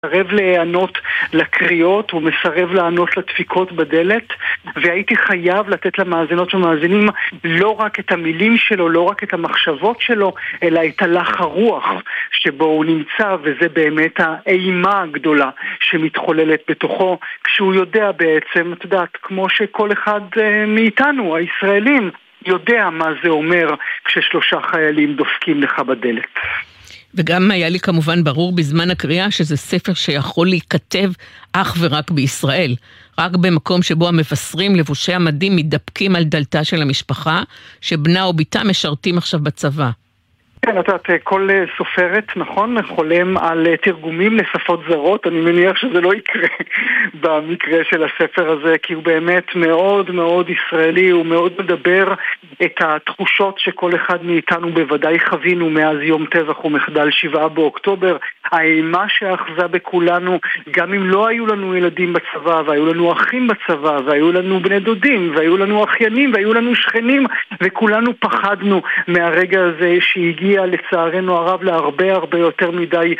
מסרב להיענות לקריאות, הוא מסרב לענות לדפיקות בדלת, והייתי חייב לתת למאזינות ומאזינים לא רק את המילים שלו, לא רק את המחשבות שלו, אלא את הלך הרוח שבו הוא נמצא, וזה באמת האימה הגדולה שמתחוללת בתוכו, כשהוא יודע בעצם, את יודעת, כמו שכל אחד מאיתנו, הישראלים, יודע מה זה אומר כששלושה חיילים דופקים לך בדלת. וגם היה לי כמובן ברור בזמן הקריאה שזה ספר שיכול להיכתב אך ורק בישראל. רק במקום שבו המבשרים לבושי המדים מתדפקים על דלתה של המשפחה, שבנה או ביתה משרתים עכשיו בצבא. כן, את יודעת, כל סופרת, נכון, חולם על תרגומים לשפות זרות. אני מניח שזה לא יקרה במקרה של הספר הזה, כי הוא באמת מאוד מאוד ישראלי, הוא מאוד מדבר את התחושות שכל אחד מאיתנו בוודאי חווינו מאז יום טבח ומחדל 7 באוקטובר, האימה שאחזה בכולנו, גם אם לא היו לנו ילדים בצבא, והיו לנו אחים בצבא, והיו לנו בני דודים, והיו לנו אחיינים, והיו לנו שכנים, וכולנו פחדנו מהרגע הזה שהגיע לצערנו הרב להרבה הרבה יותר מדי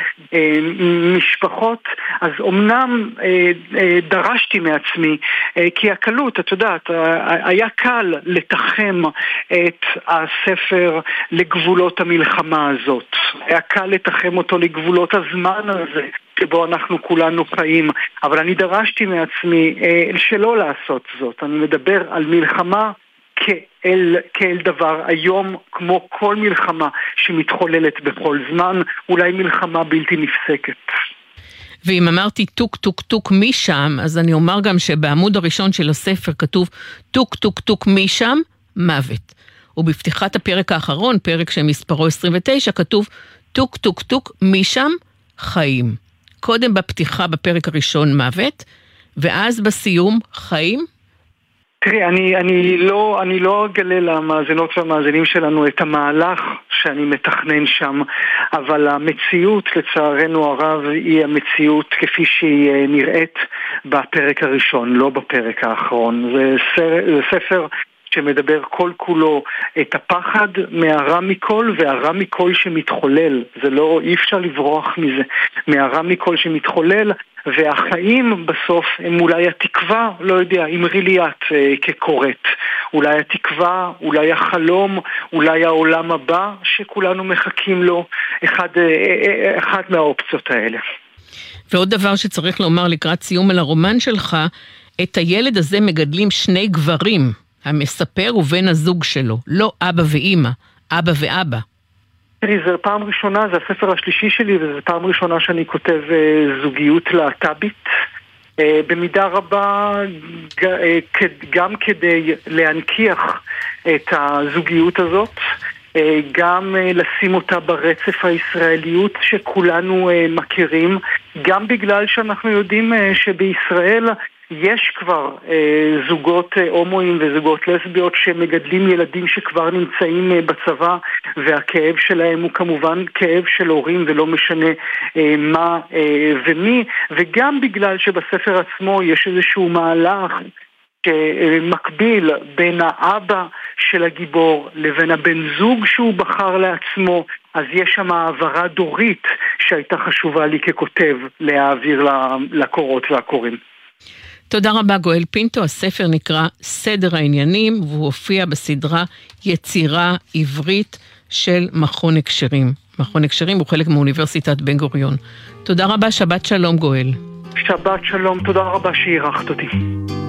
משפחות. אז אומנם דרשתי מעצמי, כי הקלות, את יודעת, היה קל לתחם את הספר לגבולות המלחמה הזאת. היה קל לתחם אותו לגבולות הזמן הזה שבו אנחנו כולנו חיים, אבל אני דרשתי מעצמי שלא לעשות זאת. אני מדבר על מלחמה כאל דבר היום, כמו כל מלחמה שמתחוללת בכל זמן, אולי מלחמה בלתי נפסקת. ואם אמרתי טוק טוק טוק משם, אז אני אומר גם שבעמוד הראשון של הספר כתוב טוק טוק טוק משם מוות. ובפתיחת הפרק האחרון, פרק שמספרו 29, כתוב טוק טוק טוק משם חיים. קודם בפתיחה בפרק הראשון מוות, ואז בסיום חיים. תראי, אני לא אגלה למאזינות והמאזינים שלנו את המהלך שאני מתכנן שם, אבל המציאות לצערנו הרב היא המציאות כפי שהיא נראית בפרק הראשון, לא בפרק האחרון. זה ספר שמדבר כל כולו את הפחד מהרע מכל והרע מכל שמתחולל. זה לא, אי אפשר לברוח מזה. מהרע מכל שמתחולל, והחיים בסוף הם אולי התקווה, לא יודע, אמרי לי את כקוראת. אולי התקווה, אולי החלום, אולי העולם הבא שכולנו מחכים לו, אחד מהאופציות האלה. ועוד דבר שצריך לומר לקראת סיום על הרומן שלך, את הילד הזה מגדלים שני גברים, המספר ובן הזוג שלו, לא אבא ואמא, אבא ואבא. זה פעם ראשונה, זה הספר השלישי שלי, וזה פעם ראשונה שאני כותב זוגיות להט"בית. במידה רבה, גם כדי להנכיח את הזוגיות הזאת, גם לשים אותה ברצף הישראליות שכולנו מכירים, גם בגלל שאנחנו יודעים שבישראל יש כבר זוגות הומואים וזוגות לסביות שמגדלים ילדים שכבר נמצאים בצבא, והכאב שלהם הוא כמובן כאב של הורים ולא משנה מה ומי, וגם בגלל שבספר עצמו יש איזשהו מהלך שמקביל בין האבא של הגיבור לבין הבן זוג שהוא בחר לעצמו, אז יש שם העברה דורית שהייתה חשובה לי ככותב להעביר לקורות והקוראים. תודה רבה גואל פינטו. הספר נקרא סדר העניינים, והוא הופיע בסדרה יצירה עברית של מכון הקשרים. מכון הקשרים הוא חלק מאוניברסיטת בן גוריון. תודה רבה, שבת שלום גואל. שבת שלום, תודה רבה שהערכת אותי.